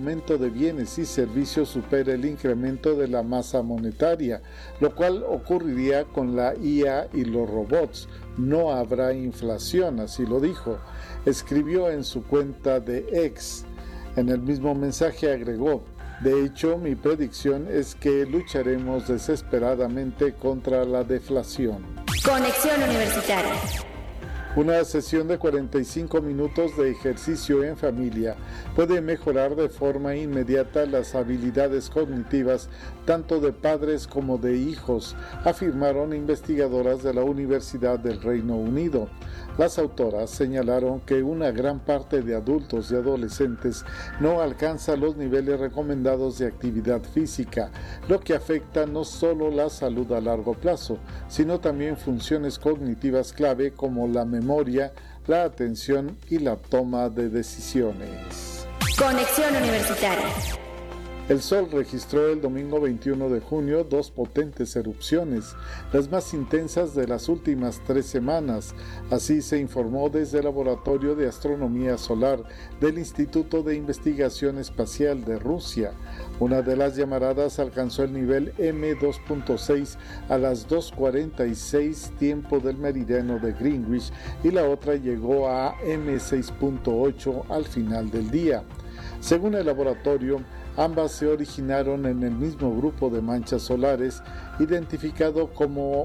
aumento de bienes y servicios supere el incremento de la masa monetaria, lo cual ocurriría con la IA y los robots. No habrá inflación, así lo dijo. Escribió en su cuenta de X. En el mismo mensaje agregó: de hecho, mi predicción es que lucharemos desesperadamente contra la deflación. Conexión Universitaria. Una sesión de 45 minutos de ejercicio en familia puede mejorar de forma inmediata las habilidades cognitivas tanto de padres como de hijos, afirmaron investigadoras de la Universidad del Reino Unido. Las autoras señalaron que una gran parte de adultos y adolescentes no alcanza los niveles recomendados de actividad física, lo que afecta no solo la salud a largo plazo, sino también funciones cognitivas clave como la memoria, la atención y la toma de decisiones. Conexión Universitaria. El Sol registró el domingo 21 de junio 2 potentes erupciones, las más intensas de las últimas 3 semanas. Así se informó desde el Laboratorio de Astronomía Solar del Instituto de Investigación Espacial de Rusia. Una de las llamaradas alcanzó el nivel M2.6 a las 2:46 tiempo del meridiano de Greenwich y la otra llegó a M6.8 al final del día. Según el laboratorio, ambas se originaron en el mismo grupo de manchas solares, identificado como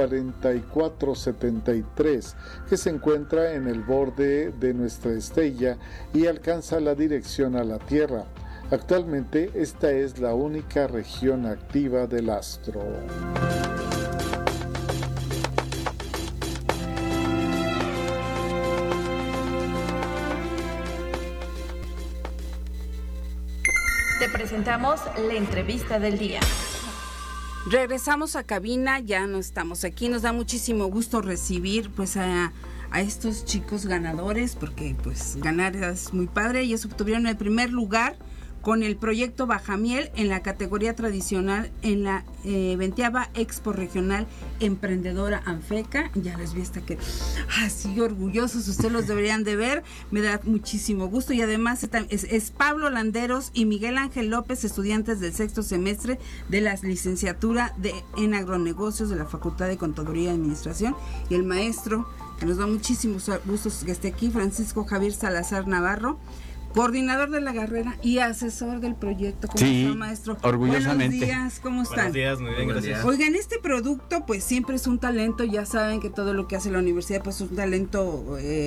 4473, que se encuentra en el borde de nuestra estrella y alcanza la dirección a la Tierra. Actualmente, esta es la única región activa del astro. Te presentamos la entrevista del día. Regresamos a cabina, ya no estamos aquí. Nos da muchísimo gusto recibir pues a estos chicos ganadores, porque pues ganar es muy padre. Ellos obtuvieron el primer lugar con el proyecto Bajamiel en la categoría tradicional en la 20ª Expo Regional Emprendedora Anfeca. Ya les vi hasta que así orgullosos, ustedes los deberían de ver, me da muchísimo gusto. Y además es Pablo Landeros y Miguel Ángel López, estudiantes del 6º semestre de la licenciatura en agronegocios de la Facultad de Contaduría y Administración, y el maestro, que nos da muchísimos gustos que esté aquí, Francisco Javier Salazar Navarro, coordinador de la carrera y asesor del proyecto. ¿Cómo está, maestro? Orgullosamente. Buenos días, ¿cómo están? Buenos días, muy bien, gracias. Oigan, este producto pues siempre es un talento, ya saben que todo lo que hace la universidad pues es un talento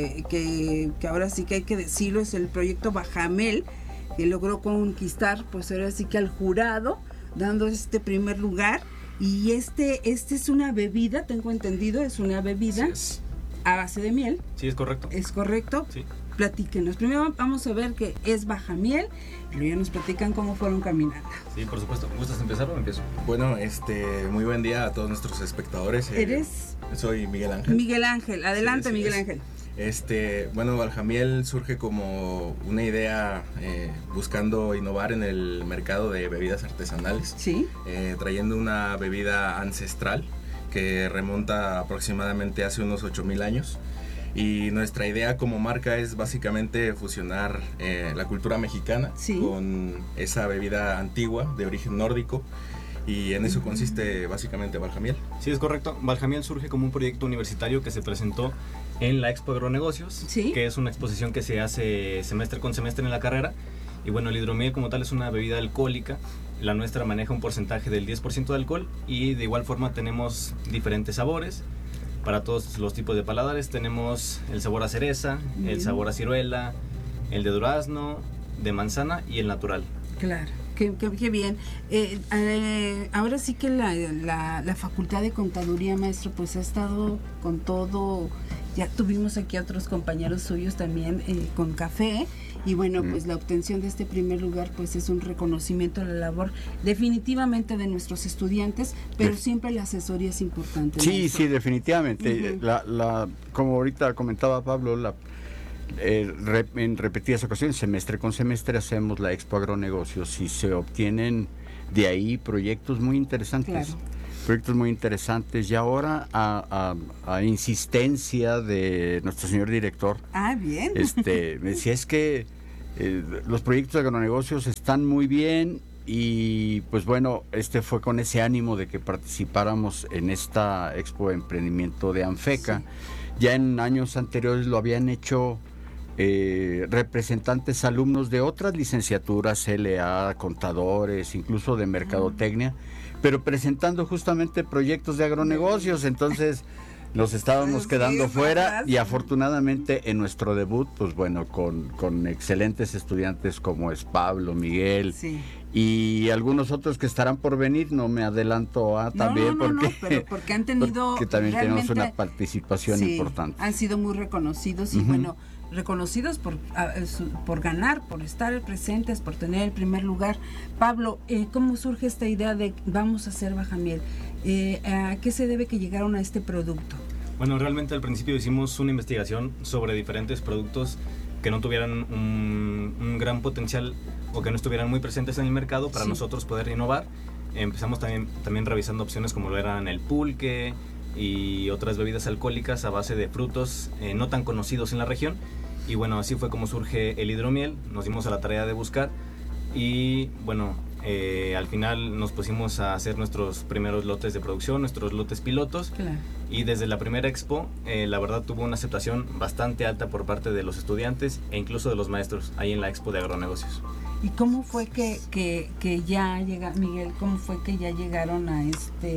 que ahora sí que hay que decirlo, es el proyecto Bajamel, que logró conquistar pues ahora sí que al jurado, dando este primer lugar. Y este es una bebida, tengo entendido, es una bebida a base de miel. Sí, es correcto. ¿Es correcto? Sí. Platíquenos. Primero vamos a ver qué es Bajamiel, y luego ya nos platican cómo fueron caminando. Sí, por supuesto. ¿Gustas empezar o empiezo? Bueno, muy buen día a todos nuestros espectadores. ¿Eres? Soy Miguel Ángel. Miguel Ángel, adelante, sí, Miguel Ángel. Bueno, Bajamiel surge como una idea buscando innovar en el mercado de bebidas artesanales. Sí. Trayendo una bebida ancestral que remonta aproximadamente hace unos 8,000 años. Y nuestra idea como marca es básicamente fusionar la cultura mexicana con esa bebida antigua de origen nórdico, y en eso consiste básicamente Bajamiel. Sí, es correcto. Bajamiel surge como un proyecto universitario que se presentó en la Expo Agronegocios, que es una exposición que se hace semestre con semestre en la carrera. Y bueno, el hidromiel como tal es una bebida alcohólica. La nuestra maneja un porcentaje del 10% de alcohol, y de igual forma tenemos diferentes sabores. Para todos los tipos de paladares tenemos el sabor a cereza, el sabor a ciruela, el de durazno, de manzana y el natural. Claro, qué bien. Ahora sí que la Facultad de Contaduría, maestro, pues ha estado con todo. Ya tuvimos aquí a otros compañeros suyos también con café. Y bueno, pues la obtención de este primer lugar pues es un reconocimiento a la labor definitivamente de nuestros estudiantes, pero siempre la asesoría es importante. Sí, maestro. Sí, definitivamente. Como ahorita comentaba Pablo, en repetidas ocasiones, semestre con semestre, hacemos la Expo Agronegocios y se obtienen de ahí proyectos muy interesantes. Claro. Proyectos muy interesantes, y ahora a insistencia de nuestro señor director. Bien. Me decía, es que los proyectos de agronegocios están muy bien y pues bueno, fue con ese ánimo de que participáramos en esta Expo de Emprendimiento de ANFECA. Sí. Ya en años anteriores lo habían hecho representantes alumnos de otras licenciaturas, LA, contadores, incluso de mercadotecnia, pero presentando justamente proyectos de agronegocios. Entonces nos estábamos quedando fuera y afortunadamente en nuestro debut, pues bueno, con excelentes estudiantes como es Pablo, Miguel, sí, y algunos otros que estarán por venir, no me adelanto a también pero porque han tenido porque también tenemos una participación importante. Han sido muy reconocidos y bueno, reconocidos por ganar, por estar presentes, por tener el primer lugar. Pablo, ¿cómo surge esta idea de vamos a hacer Bajamiel? ¿A qué se debe que llegaron a este producto? Bueno, realmente al principio hicimos una investigación sobre diferentes productos que no tuvieran un gran potencial o que no estuvieran muy presentes en el mercado para nosotros poder innovar. Empezamos también revisando opciones como lo eran el pulque y otras bebidas alcohólicas a base de frutos no tan conocidos en la región. Y bueno, así fue como surge el hidromiel. Nos dimos a la tarea de buscar y bueno, al final nos pusimos a hacer nuestros primeros lotes de producción, nuestros lotes pilotos. Claro. Y desde la primera expo, la verdad tuvo una aceptación bastante alta por parte de los estudiantes e incluso de los maestros ahí en la Expo de Agronegocios. ¿Y cómo fue que ya llegaron, Miguel, cómo fue que ya llegaron a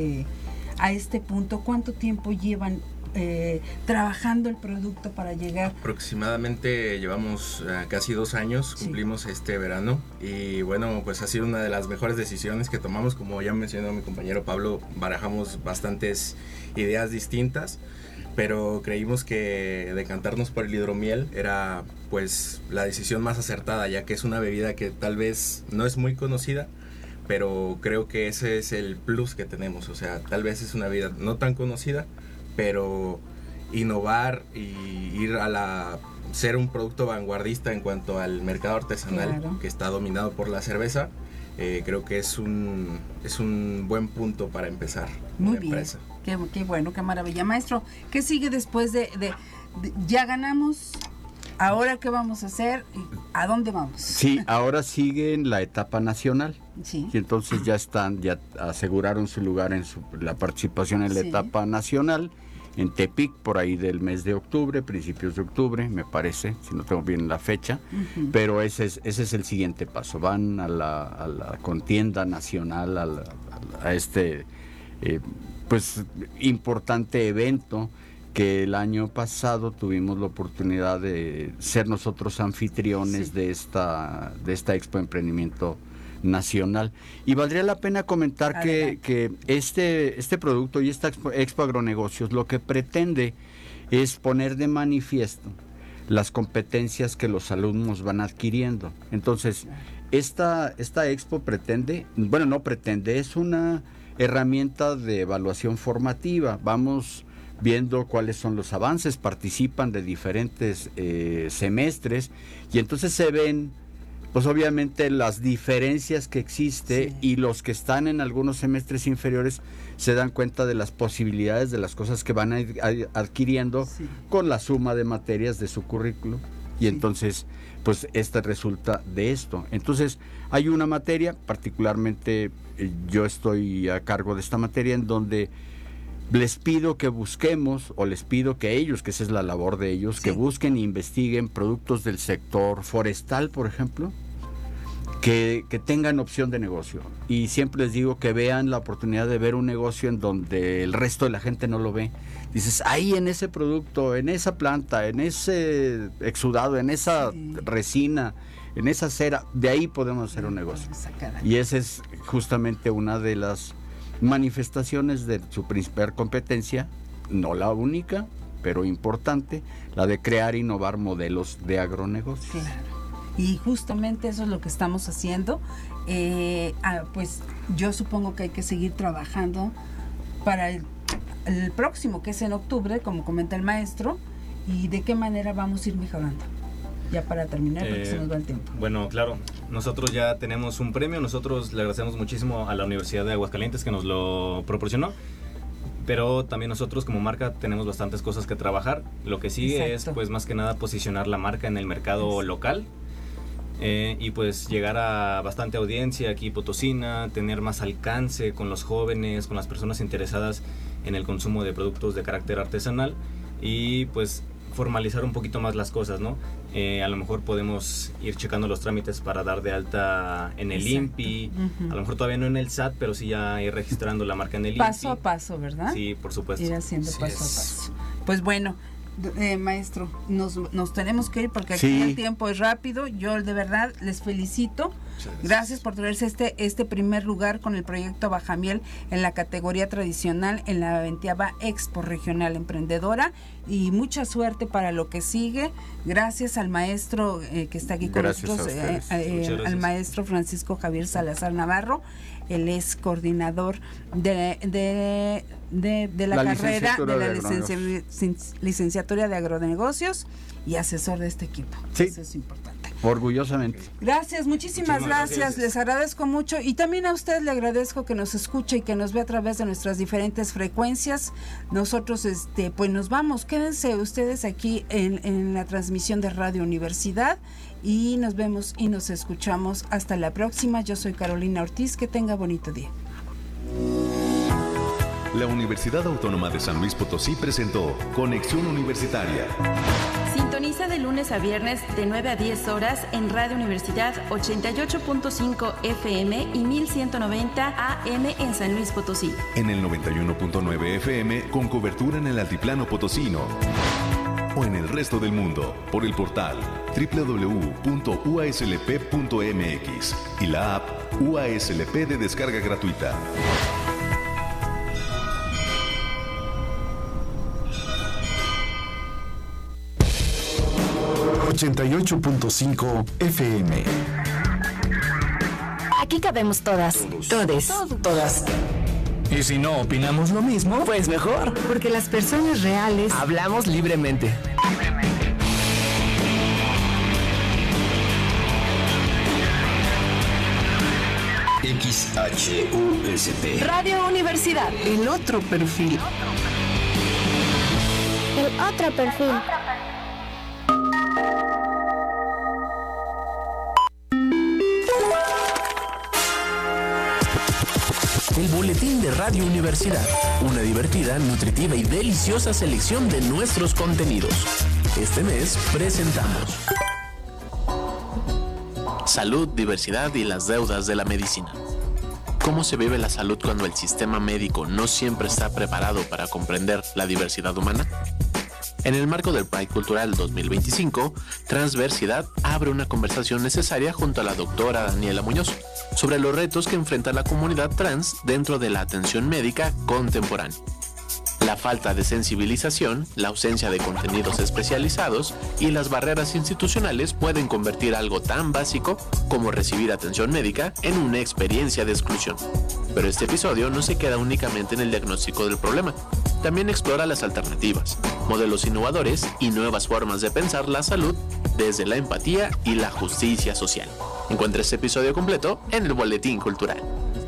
este punto? ¿Cuánto tiempo llevan trabajando el producto para llegar? Aproximadamente llevamos casi 2 años, cumplimos este verano y bueno, pues ha sido una de las mejores decisiones que tomamos. Como ya mencionó mi compañero Pablo, barajamos bastantes ideas distintas, pero creímos que decantarnos por el hidromiel era pues la decisión más acertada, ya que es una bebida que tal vez no es muy conocida, pero creo que ese es el plus que tenemos. O sea, tal vez es una bebida no tan conocida, pero innovar y ir a ser un producto vanguardista en cuanto al mercado artesanal, claro, que está dominado por la cerveza, creo que es un buen punto para empezar. Muy bien, empresa. Qué bueno, qué maravilla. Maestro, ¿qué sigue después de ya ganamos? ¿Ahora qué vamos a hacer? ¿A dónde vamos? Sí, ahora sigue en la etapa nacional. Sí. Y entonces ya aseguraron su lugar en la participación en la etapa nacional, en Tepic, por ahí del mes de octubre, principios de octubre, me parece, si no tengo bien la fecha. Pero ese es el siguiente paso. Van a la contienda nacional, a este pues importante evento que el año pasado tuvimos la oportunidad de ser nosotros anfitriones de esta Expo de Emprendimiento Nacional. Y valdría la pena comentar que este producto y esta Expo Agronegocios lo que pretende es poner de manifiesto las competencias que los alumnos van adquiriendo. Entonces, esta Expo es una herramienta de evaluación formativa. Vamos viendo cuáles son los avances, participan de diferentes semestres y entonces se ven pues obviamente las diferencias que existe y los que están en algunos semestres inferiores se dan cuenta de las posibilidades de las cosas que van adquiriendo con la suma de materias de su currículo y entonces pues resulta de esto. Entonces hay una materia, particularmente yo estoy a cargo de esta materia, en donde les pido que busquemos, o les pido que ellos, que esa es la labor de ellos, que busquen e investiguen productos del sector forestal, por ejemplo, que tengan opción de negocio. Y siempre les digo que vean la oportunidad de ver un negocio en donde el resto de la gente no lo ve. Dices, ahí en ese producto, en esa planta, en ese exudado, en esa resina, en esa cera, de ahí podemos hacer un negocio. Y esa es justamente una de las manifestaciones de su principal competencia, no la única, pero importante, la de crear e innovar modelos de agronegocios. Claro. Y justamente eso es lo que estamos haciendo. Pues yo supongo que hay que seguir trabajando para el próximo, que es en octubre, como comenta el maestro, y de qué manera vamos a ir mejorando. Ya para terminar, porque se nos va el tiempo. Bueno, claro, nosotros ya tenemos un premio, nosotros le agradecemos muchísimo a la Universidad de Aguascalientes que nos lo proporcionó, pero también nosotros como marca tenemos bastantes cosas que trabajar. Lo que sigue es pues más que nada posicionar la marca en el mercado local y pues llegar a bastante audiencia aquí potosina, tener más alcance con los jóvenes, con las personas interesadas en el consumo de productos de carácter artesanal y pues formalizar un poquito más las cosas, ¿no? A lo mejor podemos ir checando los trámites para dar de alta en el INPI, a lo mejor todavía no en el SAT, pero sí ya ir registrando la marca en el INPI. Paso a paso, ¿verdad? Sí, por supuesto. Ir haciendo paso a paso. Pues bueno, maestro, nos tenemos que ir porque aquí el tiempo es rápido. Yo de verdad les felicito. Gracias por traerse este primer lugar con el proyecto Bajamiel en la categoría tradicional en la 20ª Expo Regional Emprendedora, y mucha suerte para lo que sigue. Gracias al maestro que está aquí con nosotros, al maestro Francisco Javier Salazar Navarro. Él es coordinador de la carrera de la licenciatura de agronegocios y asesor de este equipo. Sí. Eso es importante. Orgullosamente. Gracias, muchísimas gracias. Les agradezco mucho y también a usted le agradezco que nos escuche y que nos ve a través de nuestras diferentes frecuencias. Nosotros pues nos vamos. Quédense ustedes aquí en la transmisión de Radio Universidad y nos vemos y nos escuchamos hasta la próxima. Yo soy Carolina Ortiz, que tenga bonito día. La Universidad Autónoma de San Luis Potosí presentó Conexión Universitaria. Sintoniza de lunes a viernes de 9 a 10 horas en Radio Universidad 88.5 FM y 1190 AM en San Luis Potosí. En el 91.9 FM con cobertura en el altiplano potosino. O en el resto del mundo por el portal www.uaslp.mx y la app UASLP de descarga gratuita. 88.5 FM. Aquí cabemos todas. Todes. Todas. Y si no opinamos lo mismo, pues mejor. Porque las personas reales hablamos libremente. XHUST. Radio Universidad. El otro perfil. El otro perfil. El boletín de Radio Universidad. Una divertida, nutritiva y deliciosa selección de nuestros contenidos. Este mes presentamos Salud, diversidad y las deudas de la medicina. ¿Cómo se vive la salud cuando el sistema médico no siempre está preparado para comprender la diversidad humana? En el marco del Pride Cultural 2025, Transversidad abre una conversación necesaria junto a la doctora Daniela Muñoz sobre los retos que enfrenta la comunidad trans dentro de la atención médica contemporánea. La falta de sensibilización, la ausencia de contenidos especializados y las barreras institucionales pueden convertir algo tan básico como recibir atención médica en una experiencia de exclusión. Pero este episodio no se queda únicamente en el diagnóstico del problema. También explora las alternativas, modelos innovadores y nuevas formas de pensar la salud desde la empatía y la justicia social. Encuentra este episodio completo en el Boletín Cultural.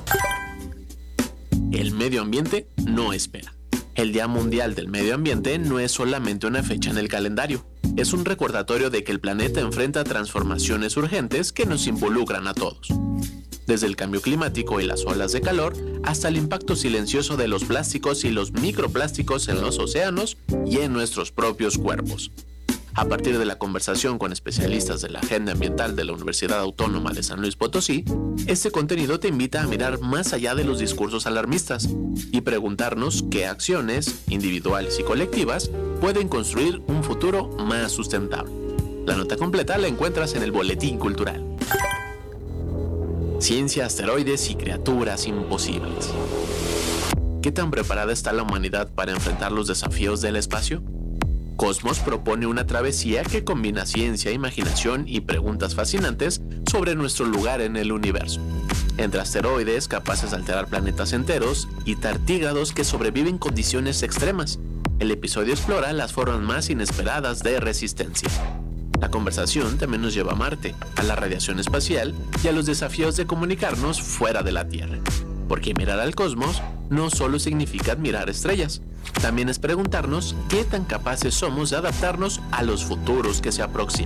El medio ambiente no espera. El Día Mundial del Medio Ambiente no es solamente una fecha en el calendario. Es un recordatorio de que el planeta enfrenta transformaciones urgentes que nos involucran a todos. Desde el cambio climático y las olas de calor, hasta el impacto silencioso de los plásticos y los microplásticos en los océanos y en nuestros propios cuerpos. A partir de la conversación con especialistas de la agenda ambiental de la Universidad Autónoma de San Luis Potosí, este contenido te invita a mirar más allá de los discursos alarmistas y preguntarnos qué acciones, individuales y colectivas, pueden construir un futuro más sustentable. La nota completa la encuentras en el Boletín Cultural. Ciencia, asteroides y criaturas imposibles. ¿Qué tan preparada está la humanidad para enfrentar los desafíos del espacio? Cosmos propone una travesía que combina ciencia, imaginación y preguntas fascinantes sobre nuestro lugar en el universo. Entre asteroides capaces de alterar planetas enteros y tardígrados que sobreviven condiciones extremas, el episodio explora las formas más inesperadas de resistencia. La conversación también nos lleva a Marte, a la radiación espacial y a los desafíos de comunicarnos fuera de la Tierra. Porque mirar al cosmos no solo significa admirar estrellas, también es preguntarnos qué tan capaces somos de adaptarnos a los futuros que se aproximan.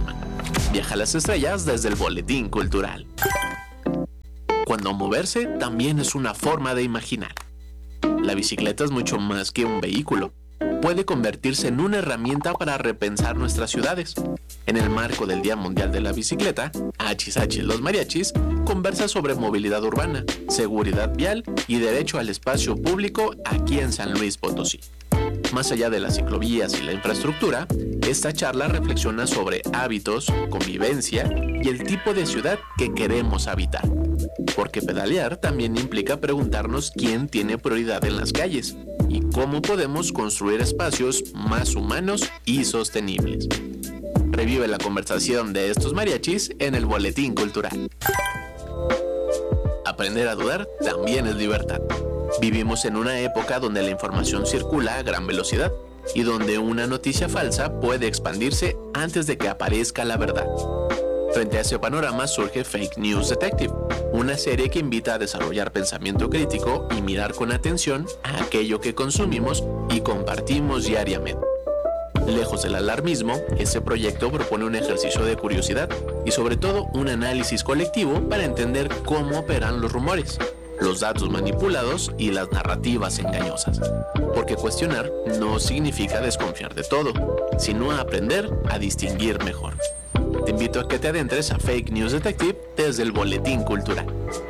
Viaja a las estrellas desde el Boletín Cultural. Cuando moverse también es una forma de imaginar. La bicicleta es mucho más que un vehículo. Puede convertirse en una herramienta para repensar nuestras ciudades. En el marco del Día Mundial de la Bicicleta, Achis los Mariachis conversa sobre movilidad urbana, seguridad vial y derecho al espacio público aquí en San Luis Potosí. Más allá de las ciclovías y la infraestructura, esta charla reflexiona sobre hábitos, convivencia y el tipo de ciudad que queremos habitar. Porque pedalear también implica preguntarnos quién tiene prioridad en las calles y cómo podemos construir espacios más humanos y sostenibles. Revive la conversación de estos mariachis en el Boletín Cultural. Aprender a dudar también es libertad. Vivimos en una época donde la información circula a gran velocidad y donde una noticia falsa puede expandirse antes de que aparezca la verdad. Frente a ese panorama surge Fake News Detective, una serie que invita a desarrollar pensamiento crítico y mirar con atención a aquello que consumimos y compartimos diariamente. Lejos del alarmismo, este proyecto propone un ejercicio de curiosidad y sobre todo un análisis colectivo para entender cómo operan los rumores, los datos manipulados y las narrativas engañosas. Porque cuestionar no significa desconfiar de todo, sino aprender a distinguir mejor. Te invito a que te adentres a Fake News Detective desde el Boletín Cultural.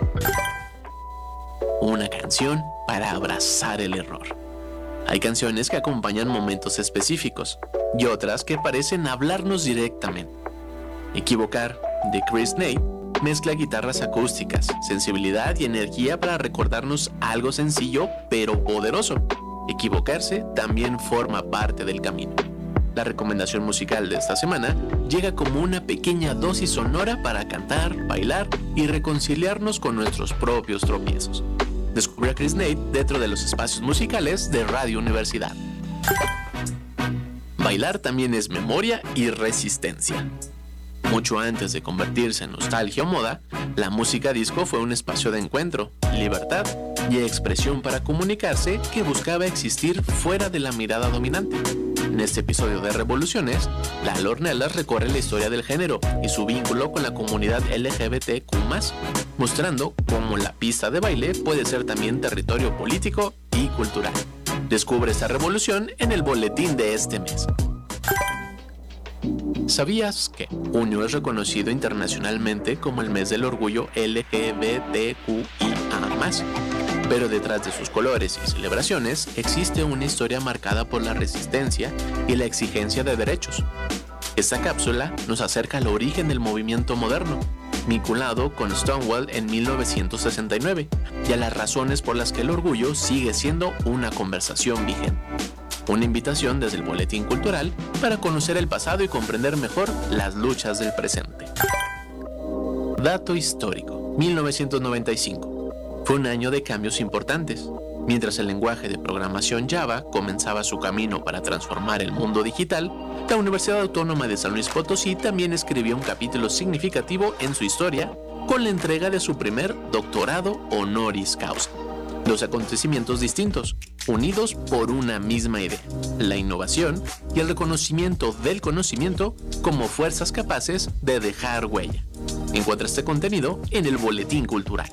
Una canción para abrazar el error. Hay canciones que acompañan momentos específicos y otras que parecen hablarnos directamente. Equivocar, de Chris Nate, mezcla guitarras acústicas, sensibilidad y energía para recordarnos algo sencillo pero poderoso. Equivocarse también forma parte del camino. La recomendación musical de esta semana llega como una pequeña dosis sonora para cantar, bailar y reconciliarnos con nuestros propios tropiezos. Descubre a Chris Nate dentro de los espacios musicales de Radio Universidad. Bailar también es memoria y resistencia. Mucho antes de convertirse en nostalgia o moda, la música disco fue un espacio de encuentro, libertad y expresión para comunicarse que buscaba existir fuera de la mirada dominante. En este episodio de Revoluciones, Lalo Ornelas recorre la historia del género y su vínculo con la comunidad LGBTQ+, mostrando cómo la pista de baile puede ser también territorio político y cultural. Descubre esta revolución en el boletín de este mes. ¿Sabías que junio es reconocido internacionalmente como el mes del orgullo LGBTQIA+? Pero detrás de sus colores y celebraciones existe una historia marcada por la resistencia y la exigencia de derechos. Esta cápsula nos acerca al origen del movimiento moderno, vinculado con Stonewall en 1969, y a las razones por las que el orgullo sigue siendo una conversación vigente. Una invitación desde el Boletín Cultural para conocer el pasado y comprender mejor las luchas del presente. Dato histórico: 1995. Fue un año de cambios importantes. Mientras el lenguaje de programación Java comenzaba su camino para transformar el mundo digital, la Universidad Autónoma de San Luis Potosí también escribió un capítulo significativo en su historia con la entrega de su primer doctorado honoris causa. Dos acontecimientos distintos, unidos por una misma idea: la innovación y el reconocimiento del conocimiento como fuerzas capaces de dejar huella. Encuentra este contenido en el Boletín Cultural.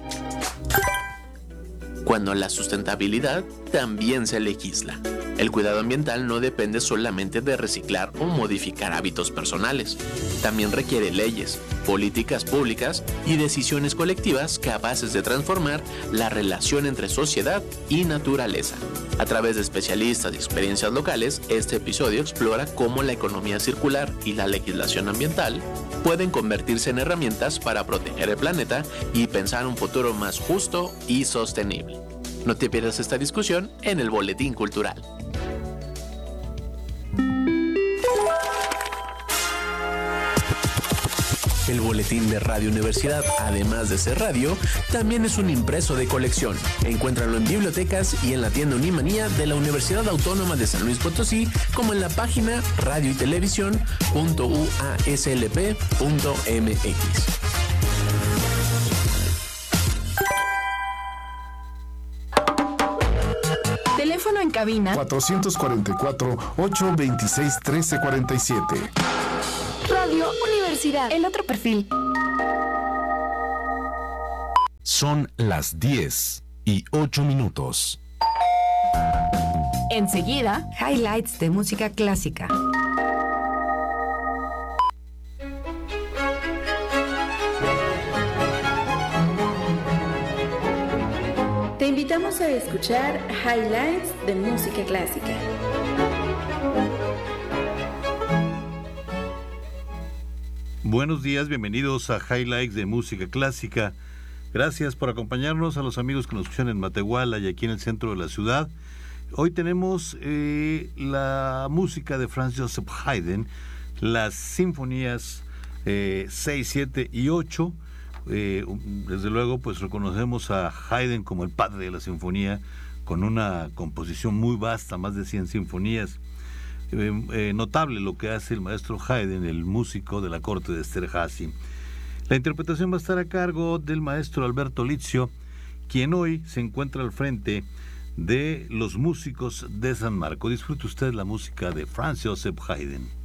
Cuando la sustentabilidad también se legisla. El cuidado ambiental no depende solamente de reciclar o modificar hábitos personales. También requiere leyes, políticas públicas y decisiones colectivas capaces de transformar la relación entre sociedad y naturaleza. A través de especialistas y experiencias locales, este episodio explora cómo la economía circular y la legislación ambiental pueden convertirse en herramientas para proteger el planeta y pensar un futuro más justo y sostenible. No te pierdas esta discusión en el Boletín Cultural. El boletín de Radio Universidad, además de ser radio, también es un impreso de colección. Encuéntralo en bibliotecas y en la tienda Unimanía de la Universidad Autónoma de San Luis Potosí, como en la página radioytelevisión.uaslp.mx. Teléfono en cabina 444-826-1347. Radio Universidad. Velocidad, el otro perfil. Son las 10:08. Enseguida, highlights de música clásica. Te invitamos a escuchar highlights de música clásica. Buenos días, bienvenidos a Highlights de Música Clásica. Gracias por acompañarnos, a los amigos que nos escuchan en Matehuala y aquí en el centro de la ciudad. Hoy tenemos la música de Franz Joseph Haydn, las sinfonías 6, 7 y 8. Desde luego, pues reconocemos a Haydn como el padre de la sinfonía, con una composición muy vasta, más de 100 sinfonías. Notable lo que hace el maestro Haydn, el músico de la corte de Esterházy. La interpretación va a estar a cargo del maestro Alberto Lizio, quien hoy se encuentra al frente de los músicos de San Marco. Disfrute usted la música de Franz Joseph Haydn.